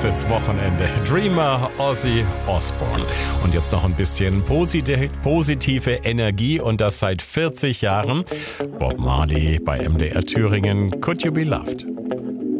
geht's ins Wochenende. Dreamer Ozzy Osbourne. Und jetzt noch ein bisschen positive Energie und das seit 40 Jahren. Bob Marley bei MDR Thüringen. Could You Be Loved?